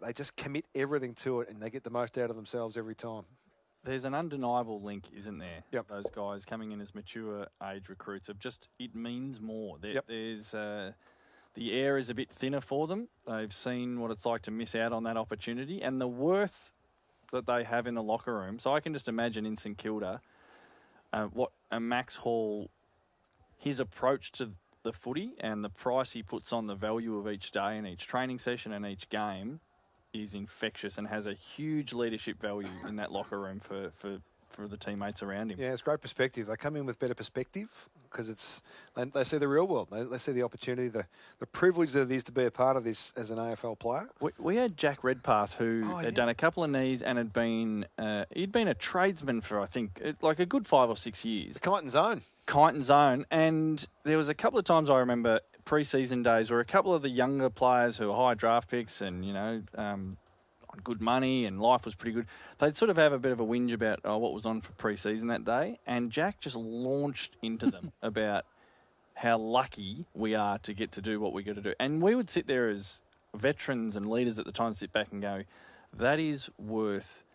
they just commit everything to it and they get the most out of themselves every time. There's an undeniable link, isn't there? Yep. Those guys coming in as mature age recruits of just, it means more. There's the air is a bit thinner for them. They've seen what it's like to miss out on that opportunity and the worth that they have in the locker room. So I can just imagine in St Kilda what Max Hall, his approach to the footy and the price he puts on the value of each day and each training session and each game is infectious and has a huge leadership value in that locker room for the teammates around him. Yeah, it's great perspective. They come in with better perspective because they see the real world. They see the opportunity, the privilege that it is to be a part of this as an AFL player. We had Jack Redpath who had done a couple of knees and had been he'd been a tradesman for I think like a good 5 or 6 years. The Kyneton Zone, and there was a couple of times I remember pre-season days where a couple of the younger players who were high draft picks and on good money and life was pretty good, they'd sort of have a bit of a whinge about what was on for pre-season that day, and Jack just launched into them about how lucky we are to get to do what we got to do. And we would sit there as veterans and leaders at the time, sit back and go, that is worth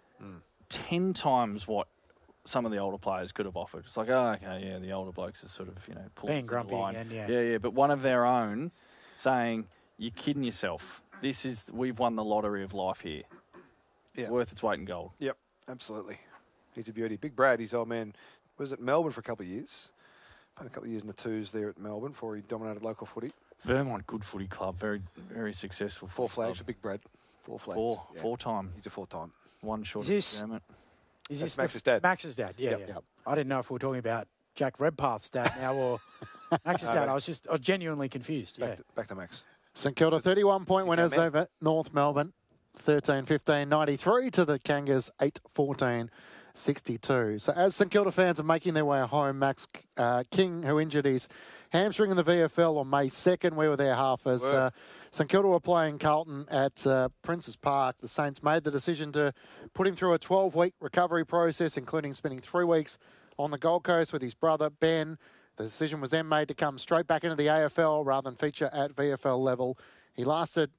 10 times what some of the older players could have offered. It's like, the older blokes are sort of, pulling being grumpy line. again, Yeah, but one of their own saying, you're kidding yourself. We've won the lottery of life here. Yeah. Worth its weight in gold. Yep, absolutely. He's a beauty. Big Brad, his old man, was at Melbourne for a couple of years. Played a couple of years in the twos there at Melbourne before he dominated local footy. Vermont, good footy club, very, very successful. 4 flags for Big Brad. 4 flags. Four-time. He's a 4-time. One short Is of this Max's dad? Max's dad, yeah. I didn't know if we were talking about Jack Redpath's dad now or Max's dad. I was genuinely confused. Back to Max. St Kilda 31-point winners over North Melbourne, 13-15, 93 to the Kangas, 8-14, 62. So as St Kilda fans are making their way home, Max King, who injured his hamstring in the VFL on May 2nd, we were there half as St Kilda were playing Carlton at Princes Park. The Saints made the decision to put him through a 12-week recovery process, including spending 3 weeks on the Gold Coast with his brother, Ben. The decision was then made to come straight back into the AFL rather than feature at VFL level. He lasted,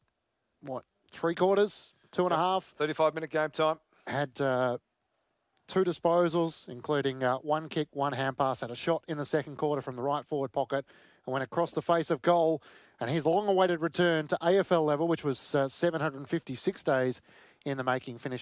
3 quarters, 2.5? 35-minute game time. Had 2 disposals, including 1 kick, 1 hand pass, had a shot in the second quarter from the right forward pocket and went across the face of goal. And his long-awaited return to AFL level, which was 756 days in the making, finished